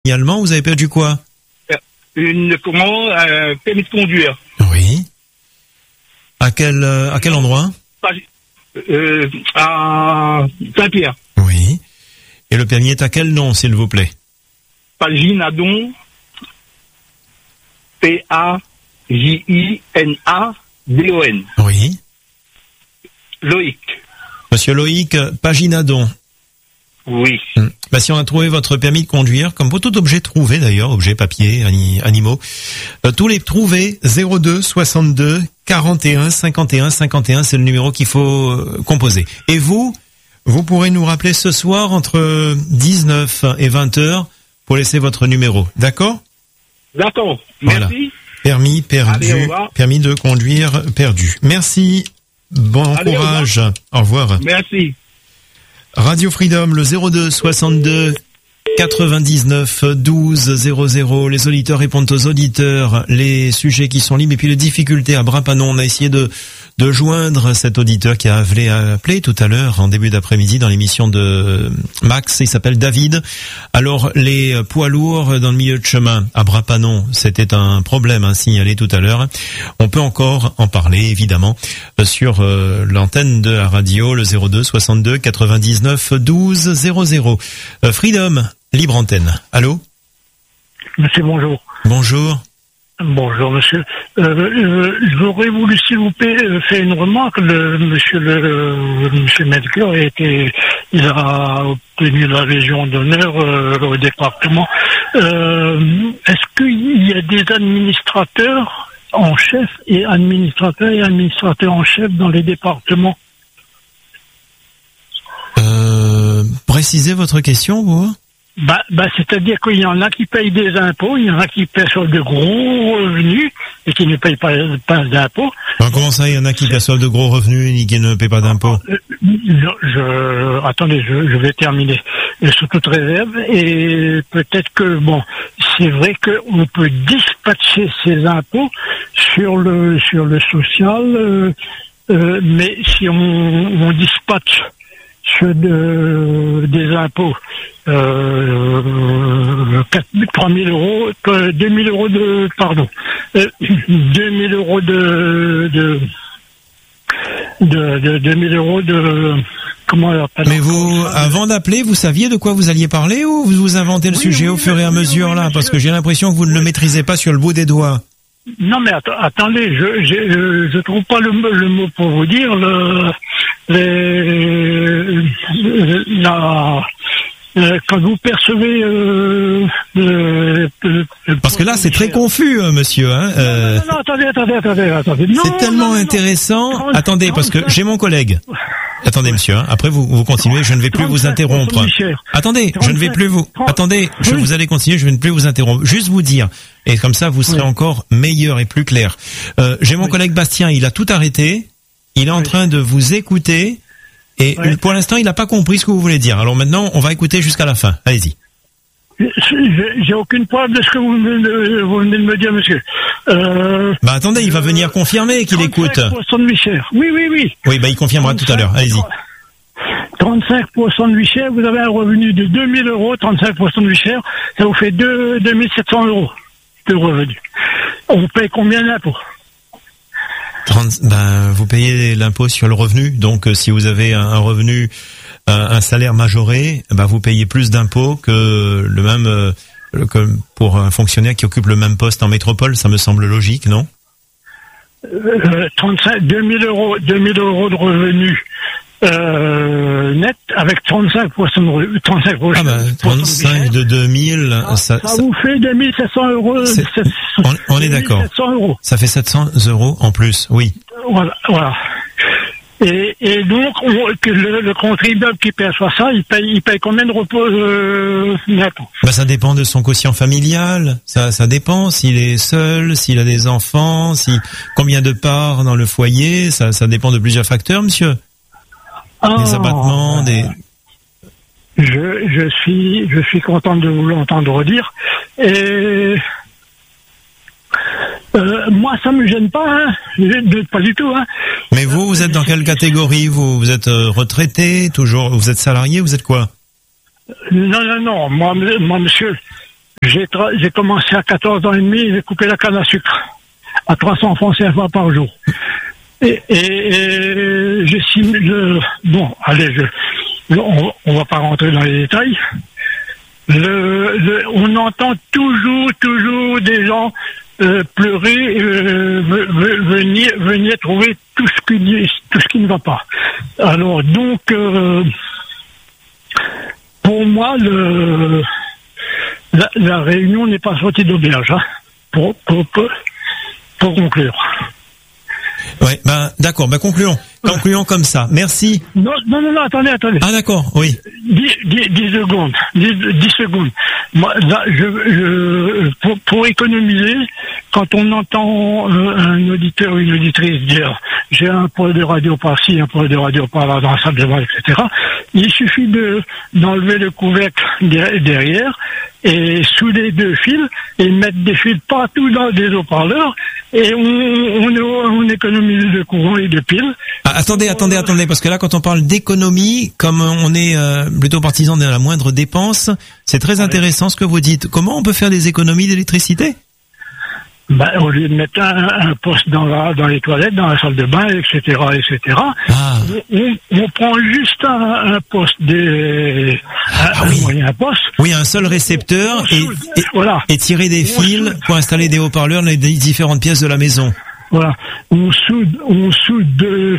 allemand, vous avez perdu quoi? Permis de conduire. Oui. À quel endroit? À Saint-Pierre. Oui. Et le permis est à quel nom, s'il vous plaît? Paginadon. Paginadon. Oui. Loïc. Monsieur Loïc Paginadon. Oui. Si on a trouvé votre permis de conduire, comme pour tout objet trouvé d'ailleurs, objet papier, animaux, tous les trouvés, 02 62 41 51 51, c'est le numéro qu'il faut composer. Et vous pourrez nous rappeler ce soir entre 19 et 20 heures pour laisser votre numéro. D'accord? D'accord. Voilà. Merci. Permis perdu. Allez, permis de conduire perdu. Merci. Bon courage. Au revoir. Merci. Radio Freedom, le 02 62 99 12 00. Les auditeurs répondent aux auditeurs, les sujets qui sont libres et puis les difficultés à Bras-Panon. On a essayé de joindre cet auditeur qui a appelé tout à l'heure en début d'après-midi dans l'émission de Max. Il s'appelle David. Alors les poids lourds dans le milieu de chemin à Bras-Panon, c'était un problème signalé tout à l'heure. On peut encore en parler évidemment sur l'antenne de la radio, le 02 62 99 12 00. Freedom, libre antenne. Allô? Monsieur, bonjour. Bonjour. Bonjour, monsieur. J'aurais voulu, s'il vous plaît, faire une remarque. Monsieur Medker il a obtenu la Légion d'honneur au département. Est-ce qu'il y a des administrateurs en chef et administrateurs en chef dans les départements? Précisez votre question, vous? C'est-à-dire qu'il y en a qui payent des impôts, il y en a qui payent sur de gros revenus et qui ne payent pas d'impôts. Comment ça, il y en a qui perçoivent de gros revenus et qui ne paient pas d'impôts? Attendez, je vais terminer. Sous toute réserve, et peut-être que, c'est vrai qu'on peut dispatcher ces impôts sur le social, mais si on dispatche des impôts 3 000 euros, 2 000 euros de 2 000 euros de 2 000 euros de comment on appelle. Mais vous, avant d'appeler, vous saviez de quoi vous alliez parler ou vous inventez le sujet au fur et à mesure là, parce que j'ai l'impression que vous ne le maîtrisez pas sur le bout des doigts. Non mais attendez, je trouve pas le mot pour vous dire quand vous percevez parce que là c'est très confus, monsieur. Non, attendez. C'est tellement intéressant. Attendez, parce que j'ai mon collègue. Attendez, monsieur. Après vous continuez. Je ne vais plus vous interrompre. Attendez, je ne vais plus vous. Attendez, vous allez continuer. Je ne vais plus vous interrompre. Juste vous dire. Et comme ça, vous serez encore meilleur et plus clair. J'ai mon collègue Bastien. Il a tout arrêté. Il est en train de vous écouter. Et pour l'instant, il n'a pas compris ce que vous voulez dire. Alors maintenant, on va écouter jusqu'à la fin. Allez-y. J'ai aucune preuve de ce que vous venez de me dire, monsieur. Attendez, il va venir confirmer qu'il écoute. 35% de vie chère. Oui. Oui, il confirmera tout à l'heure. Allez-y. 35% de vie chère, vous avez un revenu de 2 000 euros, 35% de vie chère, ça vous fait 2 700 euros de revenu. On paye combien d'impôts? Vous payez l'impôt sur le revenu. Donc, si vous avez un revenu, un salaire majoré, vous payez plus d'impôts que le même, que pour un fonctionnaire qui occupe le même poste en métropole. Ça me semble logique, non? 2 000 euros de revenus net avec 35% 35 de 2000, ça vous fait 2 700 euros. On est d'accord. Ça fait 700 euros en plus, oui. Voilà. Et donc, le contribuable qui perçoit ça, il paye combien de repos d'impôts? Ça dépend de son quotient familial. Ça dépend s'il est seul, s'il a des enfants, combien de parts dans le foyer. Ça dépend de plusieurs facteurs, monsieur. Des abattements, Je suis content de vous l'entendre dire. Et moi, ça me gêne pas, pas du tout. Mais vous êtes dans quelle catégorie? Vous êtes retraité, toujours? Vous êtes salarié? Vous êtes quoi? Non. Moi, monsieur, J'ai commencé à 14 ans et demi, j'ai coupé la canne à sucre à 300 francs CFA par jour. Et on va pas rentrer dans les détails. On entend toujours des gens pleurer, venir trouver tout ce qui ne va pas. Alors donc, pour moi, la réunion n'est pas sortie d'auberge, hein, pour conclure. Ouais, d'accord, concluons. Concluons comme ça. Merci. Non, attendez. Ah, d'accord, oui. 10 secondes. 10 secondes. Moi, là, pour économiser, quand on entend un auditeur ou une auditrice dire j'ai un poste de radio par-ci, un poste de radio par-là dans la salle de bain, etc., il suffit d'enlever le couvercle derrière et souder 2 fils et mettre des fils partout dans des haut-parleurs et on économise de courant et de piles. Ah, attendez, parce que là, quand on parle d'économie, comme on est plutôt partisan de la moindre dépense, c'est très intéressant ce que vous dites. Comment on peut faire des économies d'électricité ? Au lieu de mettre un poste dans les toilettes, dans la salle de bain, etc., on prend juste un poste un poste. Oui, un seul récepteur et tirer des fils pour installer des haut-parleurs dans les différentes pièces de la maison. Voilà, on soude 2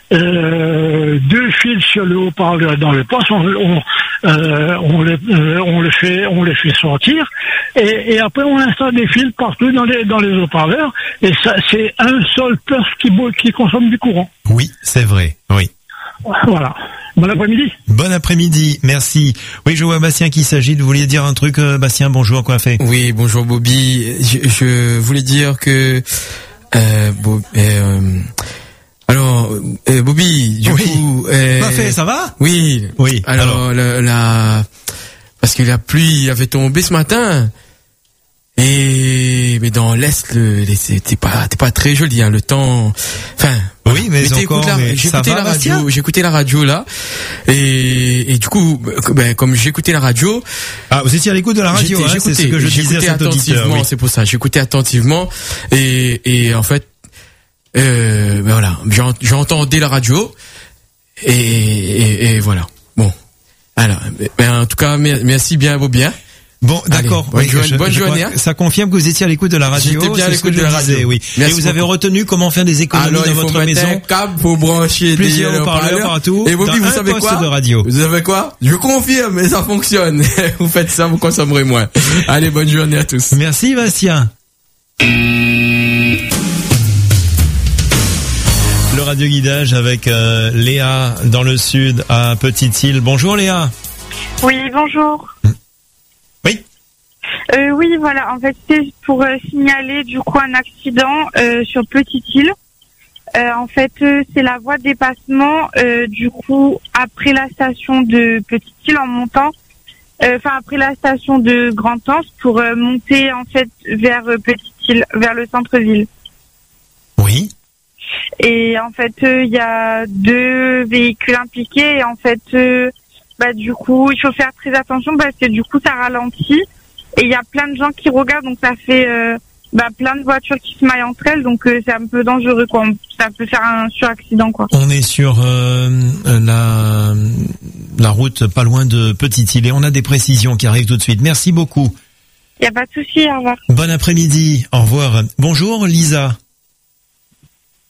fils sur le haut-parleur dans le poste, on le fait sortir et après on installe des fils partout dans les haut-parleurs et ça c'est un seul poste qui consomme du courant. Oui, c'est vrai. Oui. Voilà. Bon après-midi. Bon après-midi, merci. Oui, je vois Bastien qui s'agite. Vous vouliez dire un truc, Bastien, bonjour, quoi fait ? Oui, bonjour Bobby. Je voulais dire que Bobby, du coup, ça va? Oui. Alors, parce que la pluie avait tombé ce matin. Mais dans l'Est, c'était pas très joli, hein, le temps, enfin. Oui, mais encore, j'ai écouté la radio là, et du coup, comme j'ai écouté la radio. Ah, vous étiez à l'écoute de la radio, c'est ce que je disais à cet auditeur. Oui. C'est pour ça, j'écoutais attentivement, et en fait, voilà, j'entendais la radio, et voilà. Bon. Alors, en tout cas, merci bien, Bobien. Bon, d'accord. Bonne journée. Ça confirme que vous étiez à l'écoute de la radio. J'étais bien à l'écoute de la radio. Oui. Merci et vous avez retenu comment faire des économies dans votre maison. Un câble pour brancher plusieurs haut-parleurs partout. Et Bobby, vous savez quoi? De radio. Vous savez quoi? Je confirme, mais ça fonctionne. Vous faites ça, vous consommerez moins. Allez, bonne journée à tous. Merci, Bastien. Le radio guidage avec Léa dans le sud à Petite-Île. Bonjour Léa. Oui, bonjour. Oui, voilà. En fait, c'est pour signaler du coup un accident sur Petite-Île. En fait, c'est la voie de dépassement du coup après la station de Petite-Île en montant, après la station de Grand-Anse pour monter en fait vers Petite-Île, vers le centre-ville. Oui. Et en fait, il y a 2 véhicules impliqués et en fait, du coup, il faut faire très attention parce que du coup, ça ralentit. Et il y a plein de gens qui regardent, donc ça fait plein de voitures qui se maillent entre elles, donc c'est un peu dangereux, quoi. Ça peut faire un suraccident, quoi. On est sur la route pas loin de Petite-Île et on a des précisions qui arrivent tout de suite. Merci beaucoup. Il n'y a pas de souci, au revoir. Bon après-midi, au revoir. Bonjour Lisa. Allô ?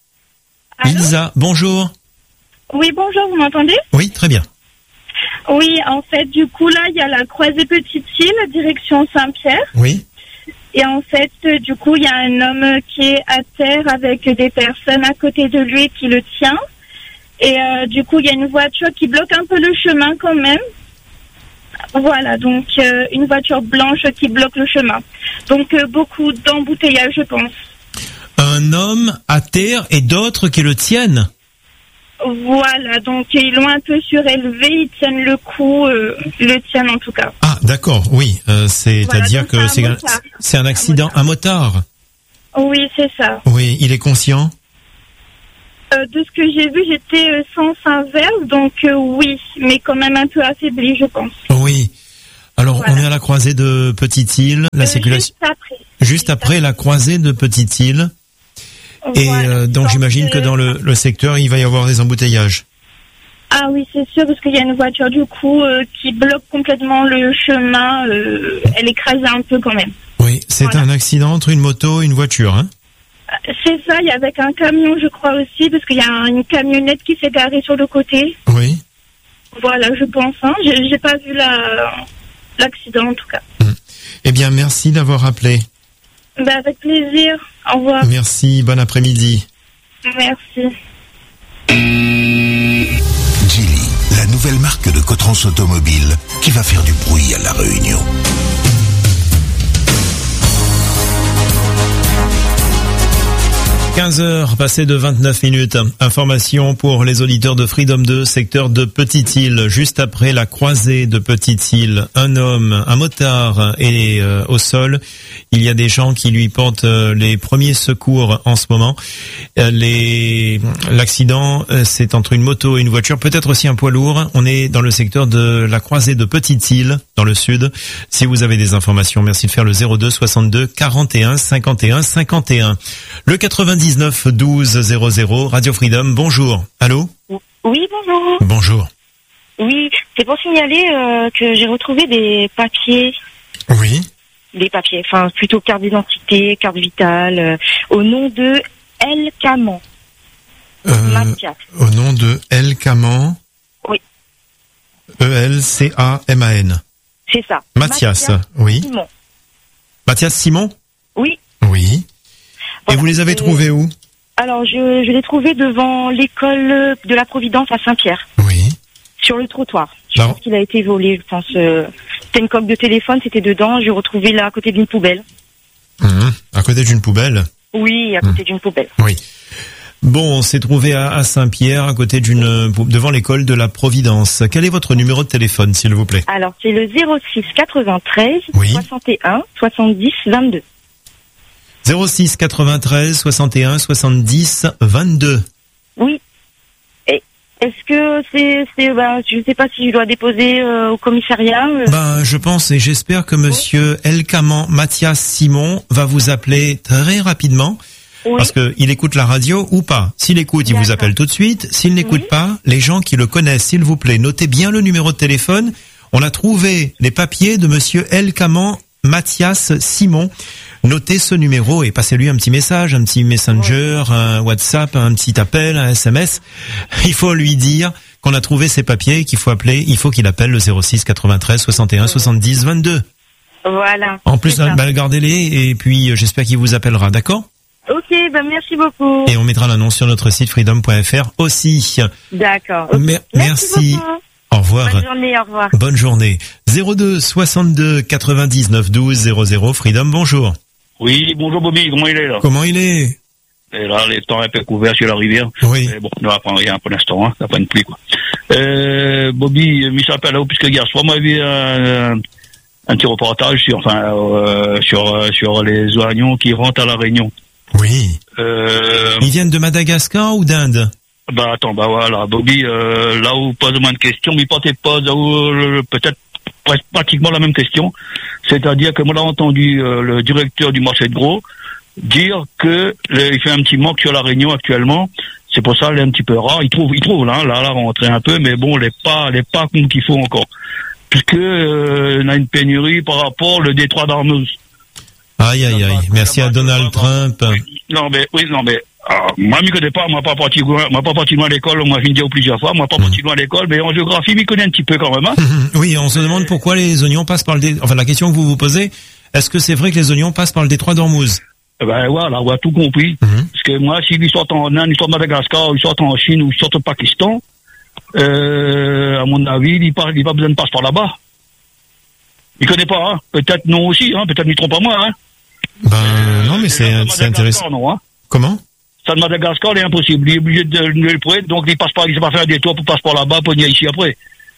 Lisa, bonjour. Oui, bonjour, vous m'entendez ? Oui, très bien. Oui, en fait, du coup, là, il y a la croisée Petite-Île, direction Saint-Pierre. Oui. Et en fait, du coup, il y a un homme qui est à terre avec des personnes à côté de lui qui le tient. Et du coup, il y a une voiture qui bloque un peu le chemin quand même. Voilà, donc une voiture blanche qui bloque le chemin. Donc, beaucoup d'embouteillages, je pense. Un homme à terre et d'autres qui le tiennent. Voilà, donc ils l'ont un peu surélevé, ils tiennent le coup, le tiennent en tout cas. Ah, d'accord, oui, c'est-à-dire que c'est un accident, un motard. Oui, c'est ça. Oui, il est conscient. De ce que j'ai vu, j'étais sens inverse, donc oui, mais quand même un peu affaibli, je pense. Oui. Alors, on est à la croisée de Petite-Île, la circulation. Juste après la croisée de Petite-Île. Et Voilà. donc j'imagine que dans le secteur, il va y avoir des embouteillages. Ah oui, c'est sûr, parce qu'il y a une voiture du coup qui bloque complètement le chemin. Elle écrase un peu quand même. Oui, c'est un accident entre une moto et une voiture, hein? C'est ça, il y avait un camion, je crois aussi, parce qu'il y a une camionnette qui s'est garée sur le côté. Oui. Voilà, je pense. Hein. J'ai pas vu l'accident en tout cas. Eh bien, merci d'avoir appelé. Ben, avec plaisir. Au revoir. Merci, bon après-midi. Merci. Geely, la nouvelle marque de Cotrans Automobile qui va faire du bruit à La Réunion. 15h, passé de 29 minutes. Information pour les auditeurs de Freedom 2, secteur de Petite-Île. Juste après la croisée de Petite-Île, un homme, un motard est au sol. Il y a des gens qui lui portent les premiers secours en ce moment. L'accident, c'est entre une moto et une voiture, peut-être aussi un poids lourd. On est dans le secteur de la croisée de Petite-Île, dans le sud. Si vous avez des informations, merci de faire le 02 62 41 51 51. Le 99 12 00, Radio Freedom, bonjour. Allô? Oui, bonjour. Bonjour. Oui, c'est pour signaler que j'ai retrouvé des papiers. Oui. Des papiers, enfin plutôt carte d'identité, carte vitale, au nom de El Caman. Mathias. Au nom de El Caman. Oui. E-L-C-A-M-A-N. C'est ça. Mathias, oui. Simon. Mathias Simon? Oui. Oui. Voilà. Et vous les avez trouvés où? Alors, je l'ai trouvé devant l'école de la Providence à Saint-Pierre. Oui. Sur le trottoir. Je pense qu'il a été volé, je pense. C'était une coque de téléphone, c'était dedans. J'ai retrouvé là à côté d'une poubelle. À côté d'une poubelle? Oui, à côté d'une poubelle. Oui. Bon, on s'est trouvé à Saint-Pierre, à côté devant l'école de la Providence. Quel est votre numéro de téléphone, s'il vous plaît? Alors, c'est le 06 93 61 70 22. 06 93 61 70 22. Oui. Et est-ce que je sais pas si je dois déposer au commissariat. Je pense et j'espère que monsieur El Caman Mathias Simon va vous appeler très rapidement. Oui. Parce que il écoute la radio ou pas. S'il écoute, il vous appelle tout de suite. S'il n'écoute pas, les gens qui le connaissent, s'il vous plaît, notez bien le numéro de téléphone. On a trouvé les papiers de monsieur El Caman Mathias Simon. Notez ce numéro et passez-lui un petit message, un petit messenger, un WhatsApp, un petit appel, un SMS. Il faut lui dire qu'on a trouvé ces papiers et qu'il faut appeler. Il faut qu'il appelle le 06 93 61 70 22. Voilà. En plus, gardez-les et puis j'espère qu'il vous appellera, d'accord? Ok, merci beaucoup. Et on mettra l'annonce sur notre site freedom.fr aussi. D'accord. Okay. Merci. Au revoir. Bonne journée, au revoir. Bonne journée. 02 62 99 12 00, Freedom, bonjour. Oui, bonjour Bobby, comment il est là? Comment il est? Et là, les temps un peu couverts sur la rivière. Oui. Mais bon, on va prendre rien pour l'instant, hein, ça prend une pluie, quoi. Bobby, il s'appelle là, puisque hier soir, moi, j'ai vu un petit reportage sur les oignons qui rentrent à La Réunion. Oui. Ils viennent de Madagascar ou d'Inde? Voilà, Bobby, là où pose moins de questions, mais peut-être pratiquement la même question. C'est-à-dire que moi, j'ai entendu le directeur du marché de gros dire que il fait un petit manque sur La Réunion actuellement. C'est pour ça qu'il est un petit peu rare. Il trouve là, rentrer un peu, mais bon, les pas comme qu'il faut encore. Puisque on a une pénurie par rapport au détroit d'Ormuz. Aïe. Merci à Donald Trump. Non, mais. Moi, je ne connais pas, moi, pas parti loin à l'école, moi, je viens de dire plusieurs fois, moi, pas parti loin à l'école, mais en géographie, je connais un petit peu quand même, hein. Oui, on se demande pourquoi les oignons passent par la question que vous vous posez, est-ce que c'est vrai que les oignons passent par le détroit d'Ormuz? Voilà, on a tout compris. Parce que moi, s'ils sortent en Inde, ils sortent en Madagascar, ils sortent en Chine, ou ils sortent au Pakistan, à mon avis, il pas besoin de passer par là-bas. Il connaît pas, hein. Peut-être non aussi, hein. Peut-être ne trompe pas moi, hein. Non, mais c'est intéressant. Non, hein. Comment? Ça de Madagascar, il est impossible. Il est obligé de le prêter, donc il sait pas faire un détour pour passer par là-bas, pour venir ici après.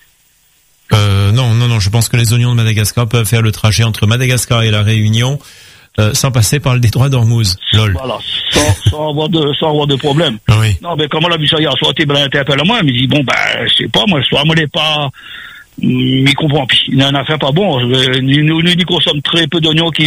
Non, je pense que les oignons de Madagascar peuvent faire le trajet entre Madagascar et la Réunion, sans passer par le détroit d'Ormuz. Lol. Voilà, sans avoir de problème. Oui. Non, mais comme on l'a vu ça hier soir, t'es interpellé à moi, il me dit, je sais pas, moi, le soir, moi, il comprend. Puis il en a fait pas bon. Nous consomme très peu d'oignons qui